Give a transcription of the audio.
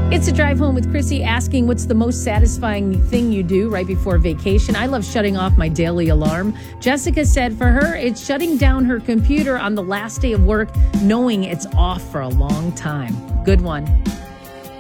It's a drive home with Chrissy asking what's the most satisfying thing you do right before vacation. I love shutting off my daily alarm. Jessica said for her, it's shutting down her computer on the last day of work, knowing it's off for a long time. Good one.